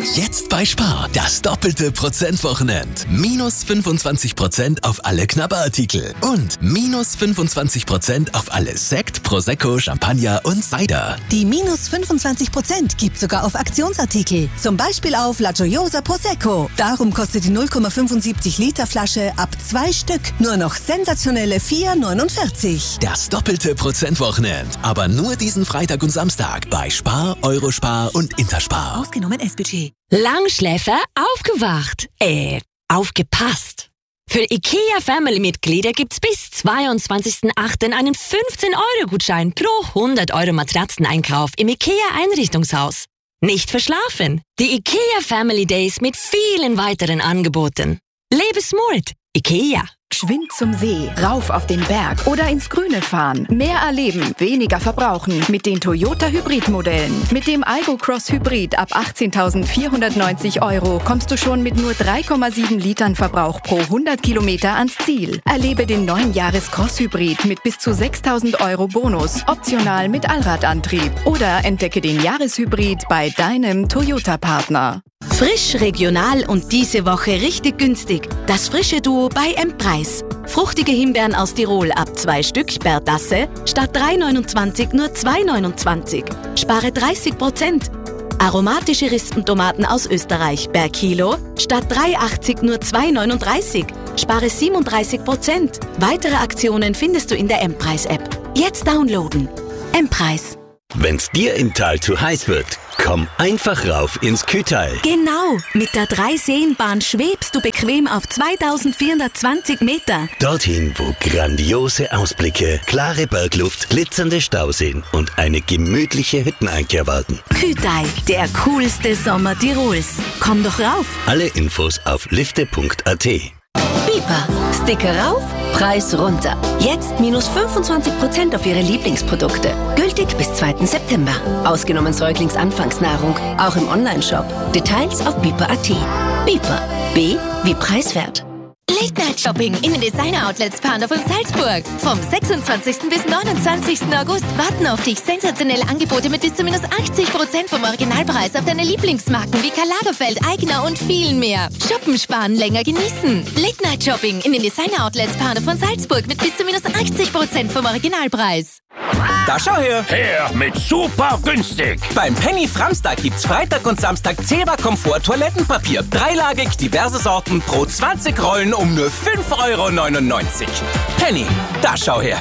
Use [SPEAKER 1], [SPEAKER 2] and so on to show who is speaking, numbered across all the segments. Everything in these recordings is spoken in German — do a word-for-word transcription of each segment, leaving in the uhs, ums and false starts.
[SPEAKER 1] Jetzt bei Spar, das doppelte Prozentwochenend. Minus fünfundzwanzig Prozent auf alle Knabberartikel und minus fünfundzwanzig Prozent auf alle Sekt, Prosecco, Champagner und Cider.
[SPEAKER 2] Die minus fünfundzwanzig Prozent gibt sogar auf Aktionsartikel. Zum Beispiel auf La Gioiosa Prosecco. Darum kostet die null Komma fünfundsiebzig Liter Flasche ab zwei Stück nur noch sensationelle vier neunundvierzig.
[SPEAKER 1] Das doppelte Prozentwochenend. Aber nur diesen Freitag und Samstag bei Spar, Eurospar und Interspar.
[SPEAKER 2] Ausgenommen S-Budget.
[SPEAKER 3] Langschläfer aufgewacht. Äh, aufgepasst. Für IKEA Family-Mitglieder gibt's bis zweiundzwanzigsten achten einen fünfzehn Euro Gutschein pro hundert Euro Matratzeneinkauf im IKEA Einrichtungshaus. Nicht verschlafen. Die IKEA Family Days mit vielen weiteren Angeboten. Lebe smart. IKEA.
[SPEAKER 4] Geschwind zum See, rauf auf den Berg oder ins Grüne fahren. Mehr erleben, weniger verbrauchen mit den Toyota Hybrid-Modellen. Mit dem Aygo Cross Hybrid ab achtzehntausendvierhundertneunzig Euro kommst du schon mit nur drei Komma sieben Litern Verbrauch pro hundert Kilometer ans Ziel. Erlebe den neuen Jahres Cross Hybrid mit bis zu sechstausend Euro Bonus, optional mit Allradantrieb. Oder entdecke den Jahreshybrid bei deinem Toyota-Partner.
[SPEAKER 5] Frisch, regional und diese Woche richtig günstig. Das frische Duo bei M-Preis. Fruchtige Himbeeren aus Tirol ab zwei Stück per Tasse statt drei neunundzwanzig nur zwei neunundzwanzig. Spare dreißig Prozent. Aromatische Rispentomaten aus Österreich per Kilo statt drei achtzig nur zwei neununddreißig. Spare siebenunddreißig Prozent. Weitere Aktionen findest du in der M-Preis-App. Jetzt downloaden. M-Preis.
[SPEAKER 6] Wenn's dir im Tal zu heiß wird, komm einfach rauf ins Kühtal.
[SPEAKER 5] Genau, mit der Dreiseenbahn schwebst du bequem auf zweitausendvierhundertzwanzig Meter.
[SPEAKER 6] Dorthin, wo grandiose Ausblicke, klare Bergluft, glitzernde Stauseen und eine gemütliche Hütteneinkehr warten.
[SPEAKER 5] Kühtal, der coolste Sommer Tirols. Komm doch rauf.
[SPEAKER 6] Alle Infos auf lifte punkt a t.
[SPEAKER 7] Bipa. Sticker rauf, Preis runter. Jetzt minus fünfundzwanzig Prozent auf Ihre Lieblingsprodukte. Gültig bis zweiten September. Ausgenommen Säuglingsanfangsnahrung. Auch im Onlineshop. Details auf bipa punkt a t. Bipa. B wie preiswert.
[SPEAKER 8] Late-Night-Shopping in den Designer-Outlets Pandorf und Salzburg. Vom sechsundzwanzigsten bis neunundzwanzigsten August warten auf dich sensationelle Angebote mit bis zu minus achtzig Prozent vom Originalpreis auf deine Lieblingsmarken wie Karl Lagerfeld, Aigner und viel mehr. Shoppen, sparen, länger genießen. Late-Night-Shopping in den Designer-Outlets Pandorf und Salzburg mit bis zu minus achtzig Prozent vom Originalpreis.
[SPEAKER 9] Da schau her!
[SPEAKER 10] Her mit super günstig!
[SPEAKER 9] Beim Penny Framstag gibt's Freitag und Samstag Zebra Komfort Toilettenpapier. Dreilagig, diverse Sorten, pro zwanzig Rollen um nur fünf Euro neunundneunzig. Penny, da schau her!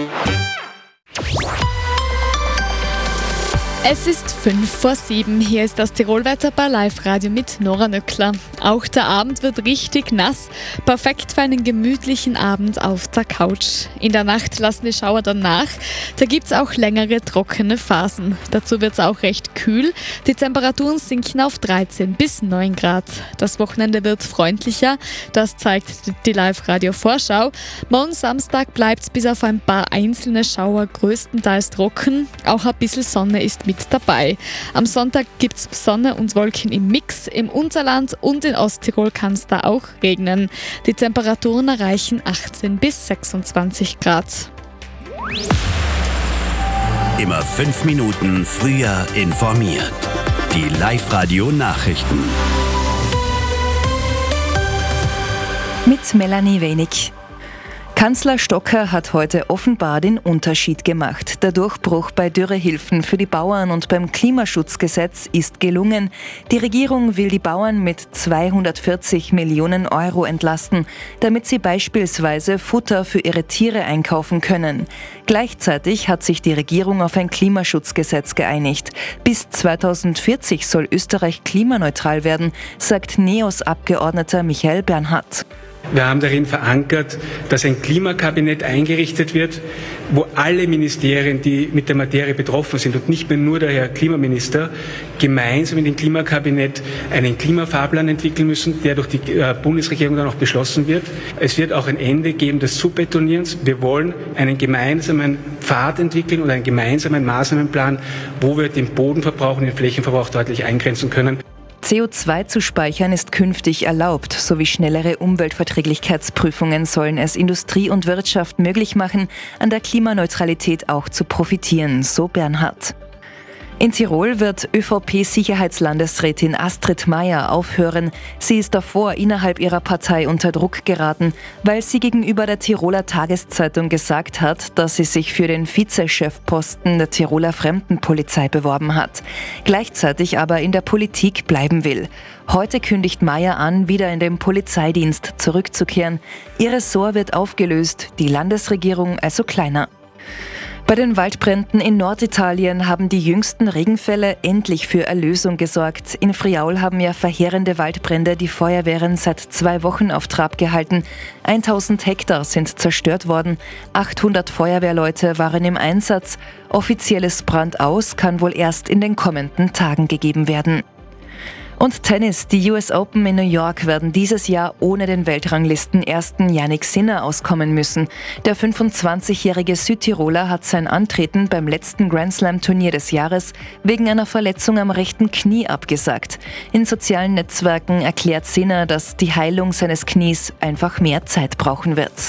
[SPEAKER 11] Es ist fünf vor sieben. Hier ist das Tirolwetter bei Live-Radio mit Nora Nöckler. Auch der Abend wird richtig nass. Perfekt für einen gemütlichen Abend auf der Couch. In der Nacht lassen die Schauer dann nach. Da gibt es auch längere trockene Phasen. Dazu wird es auch recht kühl. Die Temperaturen sinken auf dreizehn bis neun Grad. Das Wochenende wird freundlicher. Das zeigt die Live-Radio-Vorschau. Morgen Samstag bleibt es bis auf ein paar einzelne Schauer größtenteils trocken. Auch ein bisschen Sonne ist mit dabei. Am Sonntag gibt es Sonne und Wolken im Mix. Im Unterland und in Osttirol kann es da auch regnen. Die Temperaturen erreichen achtzehn bis sechsundzwanzig Grad.
[SPEAKER 6] Immer fünf Minuten früher informiert. Die Live-Radio-Nachrichten.
[SPEAKER 12] Mit Melanie Wenig. Kanzler Stocker hat heute offenbar den Unterschied gemacht. Der Durchbruch bei Dürrehilfen für die Bauern und beim Klimaschutzgesetz ist gelungen. Die Regierung will die Bauern mit zweihundertvierzig Millionen Euro entlasten, damit sie beispielsweise Futter für ihre Tiere einkaufen können. Gleichzeitig hat sich die Regierung auf ein Klimaschutzgesetz geeinigt. Bis zweitausendvierzig soll Österreich klimaneutral werden, sagt NEOS-Abgeordneter Michael Bernhardt.
[SPEAKER 13] Wir haben darin verankert, dass ein Klimakabinett eingerichtet wird, wo alle Ministerien, die mit der Materie betroffen sind und nicht mehr nur der Herr Klimaminister, gemeinsam in dem Klimakabinett einen Klimafahrplan entwickeln müssen, der durch die Bundesregierung dann auch beschlossen wird. Es wird auch ein Ende geben des Zubetonierens. Wir wollen einen gemeinsamen Pfad entwickeln und einen gemeinsamen Maßnahmenplan, wo wir den Bodenverbrauch und den Flächenverbrauch deutlich eingrenzen können.
[SPEAKER 12] C O zwei zu speichern ist künftig erlaubt, sowie schnellere Umweltverträglichkeitsprüfungen sollen es Industrie und Wirtschaft möglich machen, an der Klimaneutralität auch zu profitieren, so Bernhardt. In Tirol wird ÖVP-Sicherheitslandesrätin Astrid Maier aufhören. Sie ist davor innerhalb ihrer Partei unter Druck geraten, weil sie gegenüber der Tiroler Tageszeitung gesagt hat, dass sie sich für den Vizechefposten der Tiroler Fremdenpolizei beworben hat, gleichzeitig aber in der Politik bleiben will. Heute kündigt Maier an, wieder in den Polizeidienst zurückzukehren. Ihr Ressort wird aufgelöst, die Landesregierung also kleiner. Bei den Waldbränden in Norditalien haben die jüngsten Regenfälle endlich für Erlösung gesorgt. In Friaul haben ja verheerende Waldbrände die Feuerwehren seit zwei Wochen auf Trab gehalten. tausend Hektar sind zerstört worden. achthundert Feuerwehrleute waren im Einsatz. Offizielles Brandaus kann wohl erst in den kommenden Tagen gegeben werden. Und Tennis. Die U S Open in New York werden dieses Jahr ohne den Weltranglisten-Ersten Jannik Sinner auskommen müssen. Der fünfundzwanzigjährige Südtiroler hat sein Antreten beim letzten Grand-Slam-Turnier des Jahres wegen einer Verletzung am rechten Knie abgesagt. In sozialen Netzwerken erklärt Sinner, dass die Heilung seines Knies einfach mehr Zeit brauchen wird.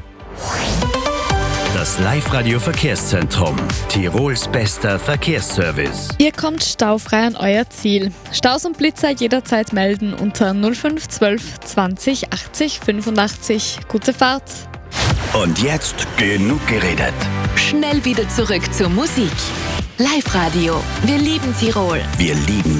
[SPEAKER 6] Das Live-Radio-Verkehrszentrum. Tirols bester Verkehrsservice.
[SPEAKER 11] Ihr kommt staufrei an euer Ziel. Staus und Blitzer jederzeit melden unter null fünf zwölf zwanzig achtzig fünfundachtzig. Gute Fahrt.
[SPEAKER 6] Und jetzt genug geredet.
[SPEAKER 3] Schnell wieder zurück zur Musik. Live-Radio. Wir lieben Tirol.
[SPEAKER 6] Wir lieben